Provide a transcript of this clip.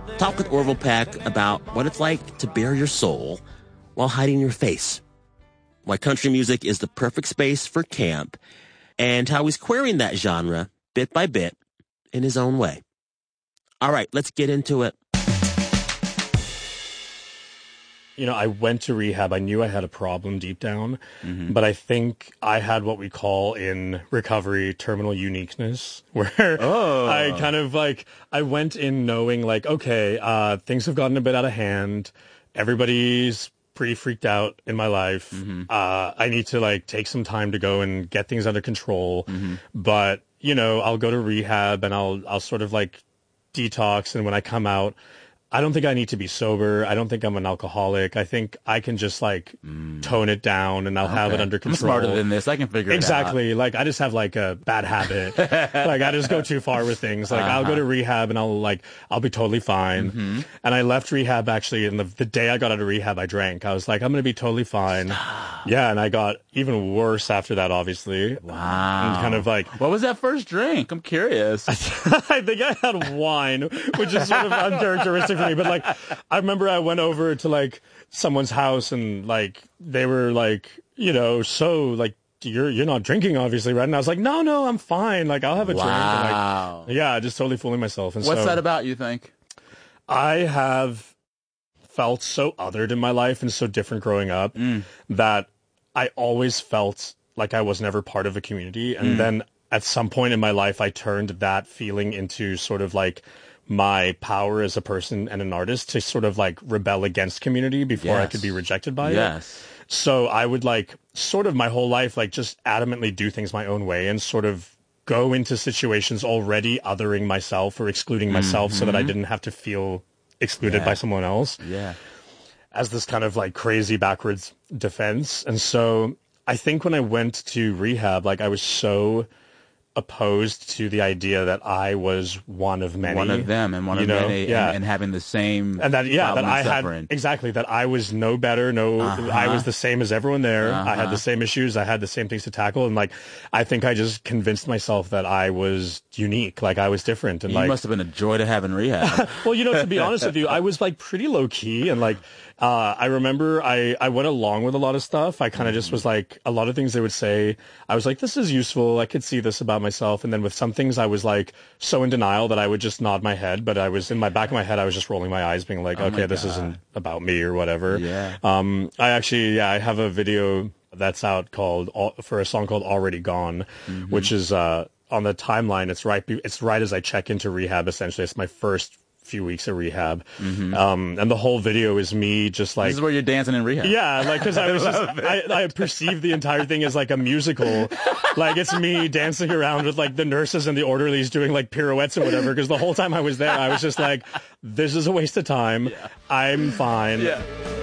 Talk with Orville Peck about what it's like to bare your soul while hiding your face, why country music is the perfect space for camp, and how he's querying that genre bit by bit in his own way. All right, let's get into it. You know, I went to rehab. I knew I had a problem deep down, but I think I had what we call in recovery terminal uniqueness, where I kind of like, I went in knowing like, okay, things have gotten a bit out of hand. Everybody's pretty freaked out in my life. I need to like take some time to go and get things under control. But, you know, I'll go to rehab and I'll sort of like detox. And when I come out, I don't think I need to be sober. I don't think I'm an alcoholic. I think I can just like tone it down and I'll have it under control. I'm smarter than this. I can figure it out. Exactly. Like I just have like a bad habit. Like I just go too far with things. Like I'll go to rehab and I'll be totally fine. And I left rehab actually, and the day I got out of rehab, I drank. I was like, I'm going to be totally fine. Yeah. And I got even worse after that, obviously. Wow. And kind of like, what was that first drink? I'm curious. I think I had wine, which is sort of uncharacteristic for me, but like I remember I went over to like someone's house and like they were like, you know, so like you're not drinking obviously, right? And I was like, no, I'm fine. Like I'll have a drink. And, like, yeah, just totally fooling myself. And what's that about, you think? I have felt so othered in my life and so different growing up that I always felt like I was never part of a community. And then at some point in my life, I turned that feeling into sort of like my power as a person and an artist to sort of like rebel against community before I could be rejected by it. So I would like sort of my whole life, like just adamantly do things my own way and sort of go into situations already othering myself or excluding myself so that I didn't have to feel excluded by someone else. As this kind of like crazy backwards defense. And so I think when I went to rehab, like I was so opposed to the idea that I was one of many. One of them and one of many and having the same and that that I suffering. Had exactly that I was no better, I was the same as everyone there. I had the same issues, I had the same things to tackle, and like I think I just convinced myself that I was unique, like I was different. And you like must have been a joy to have in rehab. Well, you know, to be honest with you, I was like pretty low key and like I remember I went along with a lot of stuff. I kind of just was like, a lot of things they would say, I was like, this is useful. I could see this about myself. And then with some things, I was like so in denial that I would just nod my head. But I was in my back of my head, I was just rolling my eyes being like, okay, this isn't about me or whatever. I have a video that's out for a song called Already Gone, which is on the timeline. It's right as I check into rehab, essentially. It's my first few weeks of rehab. And the whole video is me just like... This is where you're dancing in rehab. Yeah, like, because I was I perceived the entire thing as like a musical. Like, it's me dancing around with like the nurses and the orderlies doing like pirouettes or whatever, because the whole time I was there, I was just like, this is a waste of time. I'm fine.